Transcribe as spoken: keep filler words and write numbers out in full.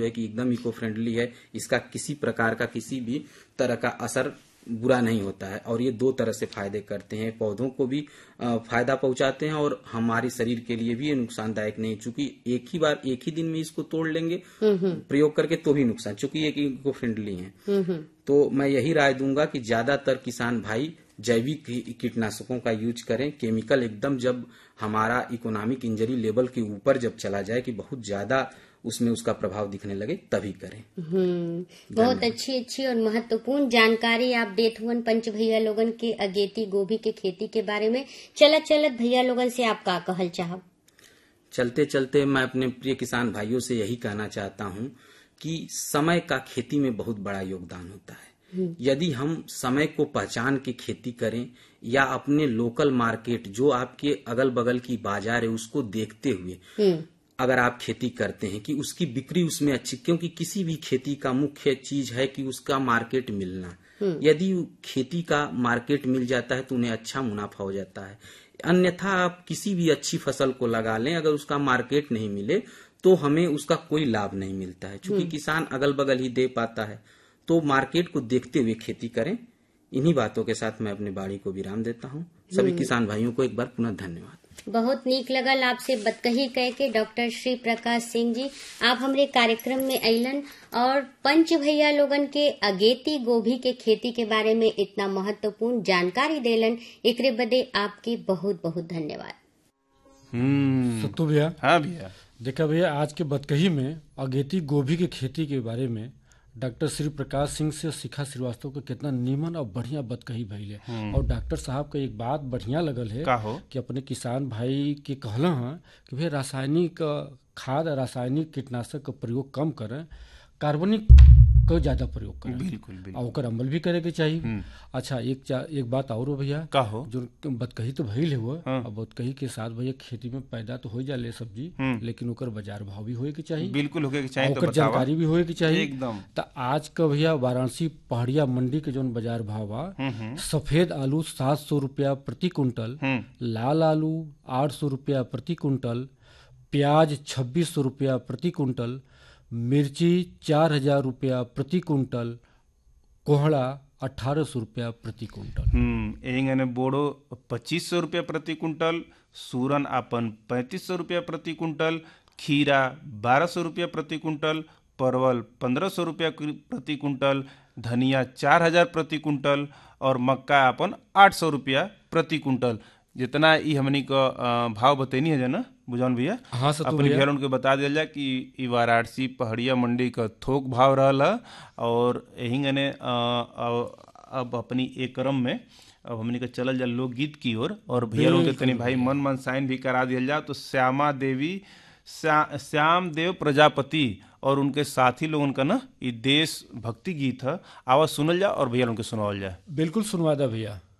जो है कि एकदम इको फ्रेंडली है, इसका किसी प्रकार का किसी भी तरह का असर बुरा नहीं होता है और ये दो तरह से फायदे करते हैं, पौधों को भी फायदा पहुंचाते हैं और हमारे शरीर के लिए भी ये नुकसानदायक नहीं, चूंकि एक ही बार एक ही दिन में इसको तोड़ लेंगे प्रयोग करके तो भी नुकसान, चूंकि एक इको फ्रेंडली है। तो मैं यही राय दूंगा कि ज्यादातर किसान भाई जैविक कीटनाशकों का यूज करें। केमिकल एकदम जब हमारा इकोनॉमिक इंजरी लेवल के ऊपर जब चला जाए कि बहुत ज्यादा उसमें उसका प्रभाव दिखने लगे तभी करें। हम्म बहुत अच्छी अच्छी और महत्वपूर्ण जानकारी आप देत हुवन पंच भैया लोगन के अगेती गोभी के खेती के बारे में। चलत चलत भैया लोगन से आप का कहल चाहब? चलते चलते मैं अपने प्रिय किसान भाइयों से यही कहना चाहता हूं कि समय का खेती में बहुत बड़ा योगदान होता है। यदि हम समय को पहचान के खेती करें या अपने लोकल मार्केट जो आपके अगल बगल की बाजार है उसको देखते हुए अगर आप खेती करते हैं कि उसकी बिक्री उसमें अच्छी, क्योंकि किसी भी खेती का मुख्य चीज है कि उसका मार्केट मिलना। यदि खेती का मार्केट मिल जाता है तो उन्हें अच्छा मुनाफा हो जाता है। अन्यथा आप किसी भी अच्छी फसल को लगा लें, अगर उसका मार्केट नहीं मिले तो हमें उसका कोई लाभ नहीं मिलता है, क्योंकि किसान अगल बगल ही दे पाता है। तो मार्केट को देखते हुए खेती करें। इन्हीं बातों के साथ मैं अपनी बाड़ी को विराम देता हूँ। सभी किसान भाइयों को एक बार पुनः धन्यवाद। बहुत नीक लगल आपसे बतकही कह के डॉक्टर श्री प्रकाश सिंह जी, आप हमारे कार्यक्रम में अइलन और पंच भैया लोगन के अगेती गोभी के खेती के बारे में इतना महत्वपूर्ण जानकारी देलन। एकरे बदे आपके बहुत बहुत धन्यवाद। हम्म सत्तू भैया। हाँ भैया, देखा भैया आज के बतकही में अगेती गोभी के खेती के बारे में डॉक्टर श्री प्रकाश सिंह से शिखा श्रीवास्तव को कितना नीमन और बढ़िया बतकही भइले। और डॉक्टर साहब का एक बात बढ़िया लगल है कि अपने किसान भाई के कहला है कि भाई रासायनिक खाद रासायनिक कीटनाशक का प्रयोग कम करें, कार्बनिक का ज्यादा प्रयोग करें। बिल्कुल बिल्कुल और ओकर अमल भी करे के चाहिए। अच्छा एक एक बात और हो भैया, का हो जो बतकही तो भइल हुआ और बतकही के साथ भैया खेती में पैदा तो हो जाले सब्जी, लेकिन ओकर बाजार भाव भी होए के चाहिए। बिल्कुल होके के चाहिए, ओकर जानकारी भी होए के चाहिए एकदम। तो आज का भैया वाराणसी पहाड़िया मंडी के जो बाजार भाव बा, सफेद आलू सात सौ रुपया प्रति कुंटल, लाल आलू आठ सौ रुपया प्रति कुंटल, प्याज छब्बीस सौ रुपया प्रति कुंटल, मिर्ची चार हजार रुपया प्रति कुंटल, कोहड़ा अठारह सौ रुपया प्रति कुंटल। हम्म एंगने बोड़ो पच्चीस सौ रुपया प्रति कुंटल, सूरन आपन पैंतीस सौ रुपया प्रति कुंटल, खीरा बारह सौ रुपया प्रति कुंटल, परवल पंद्रह सौ रुपया प्रति कुंटल, धनिया चार हजार प्रति कुंटल और मक्का अपन आठ सौ रुपया प्रति कुंटल। जितना ई हमनी का भाव बतैनी है ना बुझान भैया, हाँ अपने भैया उनके बता दिया जाए कि ई वाराणसी पहाड़िया मंडी का थोक भाव रहा और यही गने अब अपनी एक क्रम में अब हमने का चलल जा लोकगीत की ओर और, और भैया उनके तनी भाई मन मन साइन भी करा दिया जाए। तो श्यामा देवी श्या, श्याम देव प्रजापति और उनके साथी लोगों का ना ये देश भक्ति गीत है, आवाज सुनल जाए और भैया उनके सुनावल जाए। बिल्कुल सुनवा दा भैया।